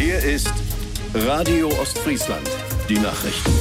Hier ist Radio Ostfriesland. Die Nachrichten.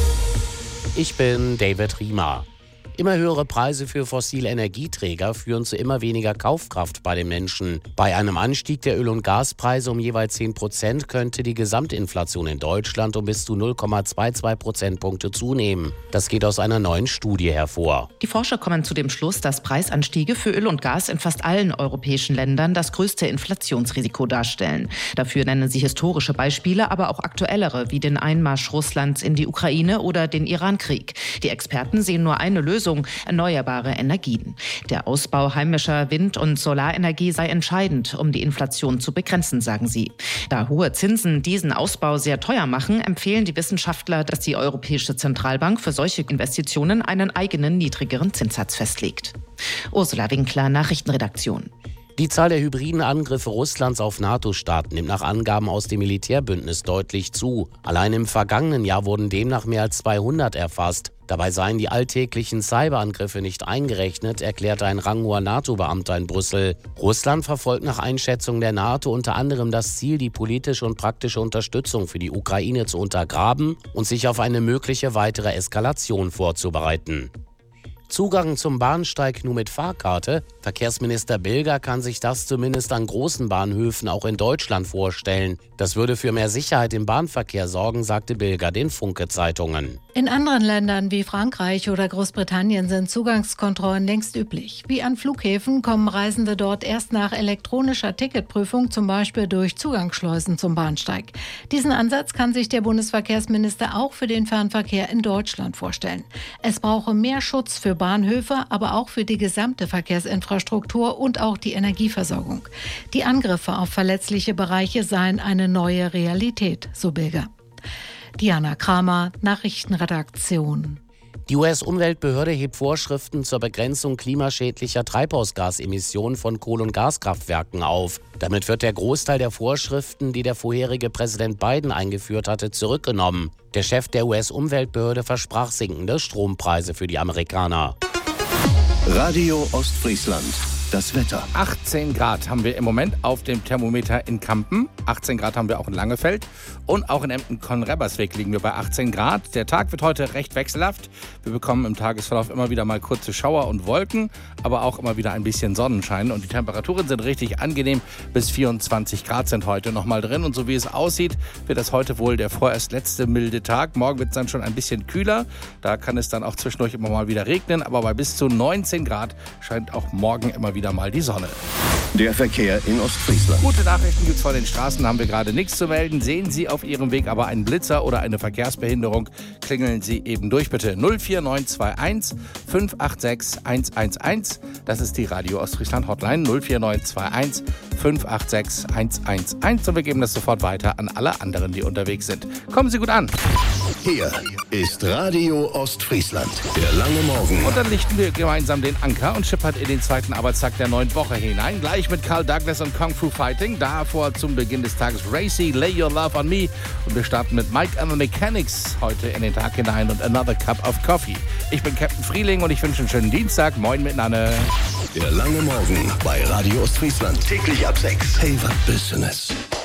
Ich bin David Riemer. Immer höhere Preise für fossile Energieträger führen zu immer weniger Kaufkraft bei den Menschen. Bei einem Anstieg der Öl- und Gaspreise um jeweils 10% könnte die Gesamtinflation in Deutschland um bis zu 0,22 Prozentpunkte zunehmen. Das geht aus einer neuen Studie hervor. Die Forscher kommen zu dem Schluss, dass Preisanstiege für Öl und Gas in fast allen europäischen Ländern das größte Inflationsrisiko darstellen. Dafür nennen sie historische Beispiele, aber auch aktuellere, wie den Einmarsch Russlands in die Ukraine oder den Irankrieg. Die Experten sehen nur eine Lösung: erneuerbare Energien. Der Ausbau heimischer Wind- und Solarenergie sei entscheidend, um die Inflation zu begrenzen, sagen sie. Da hohe Zinsen diesen Ausbau sehr teuer machen, empfehlen die Wissenschaftler, dass die Europäische Zentralbank für solche Investitionen einen eigenen niedrigeren Zinssatz festlegt. Ursula Winkler, Nachrichtenredaktion. Die Zahl der hybriden Angriffe Russlands auf NATO-Staaten nimmt nach Angaben aus dem Militärbündnis deutlich zu. Allein im vergangenen Jahr wurden demnach mehr als 200 erfasst. Dabei seien die alltäglichen Cyberangriffe nicht eingerechnet, erklärte ein ranghoher NATO-Beamter in Brüssel. Russland verfolgt nach Einschätzung der NATO unter anderem das Ziel, die politische und praktische Unterstützung für die Ukraine zu untergraben und sich auf eine mögliche weitere Eskalation vorzubereiten. Zugang zum Bahnsteig nur mit Fahrkarte? Verkehrsminister Bilger kann sich das zumindest an großen Bahnhöfen auch in Deutschland vorstellen. Das würde für mehr Sicherheit im Bahnverkehr sorgen, sagte Bilger den Funke-Zeitungen. In anderen Ländern wie Frankreich oder Großbritannien sind Zugangskontrollen längst üblich. Wie an Flughäfen kommen Reisende dort erst nach elektronischer Ticketprüfung, zum Beispiel durch Zugangsschleusen zum Bahnsteig. Diesen Ansatz kann sich der Bundesverkehrsminister auch für den Fernverkehr in Deutschland vorstellen. Es brauche mehr Schutz für Bahnhöfe, aber auch für die gesamte Verkehrsinfrastruktur und auch die Energieversorgung. Die Angriffe auf verletzliche Bereiche seien eine neue Realität, so Bilger. Diana Kramer, Nachrichtenredaktion. Die US-Umweltbehörde hebt Vorschriften zur Begrenzung klimaschädlicher Treibhausgasemissionen von Kohle- und Gaskraftwerken auf. Damit wird der Großteil der Vorschriften, die der vorherige Präsident Biden eingeführt hatte, zurückgenommen. Der Chef der US-Umweltbehörde versprach sinkende Strompreise für die Amerikaner. Radio Ostfriesland. Das Wetter. 18 Grad haben wir im Moment auf dem Thermometer in Kampen. 18 Grad haben wir auch in Langefeld. Und auch in Emden-Konrebbersweg liegen wir bei 18 Grad. Der Tag wird heute recht wechselhaft. Wir bekommen im Tagesverlauf immer wieder mal kurze Schauer und Wolken, aber auch immer wieder ein bisschen Sonnenschein. Und die Temperaturen sind richtig angenehm. Bis 24 Grad sind heute noch mal drin. Und so wie es aussieht, wird das heute wohl der vorerst letzte milde Tag. Morgen wird es dann schon ein bisschen kühler. Da kann es dann auch zwischendurch immer mal wieder regnen. Aber bei bis zu 19 Grad scheint auch morgen immer wieder mal die Sonne. Der Verkehr in Ostfriesland. Gute Nachrichten gibt es vor den Straßen, haben wir gerade nichts zu melden. Sehen Sie auf Ihrem Weg aber einen Blitzer oder eine Verkehrsbehinderung, klingeln Sie eben durch bitte. 04921 586 111. Das ist die Radio Ostfriesland Hotline 04921 586 111. Und wir geben das sofort weiter an alle anderen, die unterwegs sind. Kommen Sie gut an. Hier ist Radio Ostfriesland. Der lange Morgen. Und dann lichten wir gemeinsam den Anker und schippert in den zweiten Arbeitstag der neuen Woche hinein. Gleich mit Carl Douglas und Kung Fu Fighting. Davor zum Beginn des Tages Racy, Lay Your Love on Me. Und wir starten mit Mike and the Mechanics heute in den Tag hinein und Another Cup of Coffee. Ich bin Captain Frieling und ich wünsche einen schönen Dienstag. Moin miteinander. Der lange Morgen bei Radio Ostfriesland. Täglich ab 6. Hey, was Business.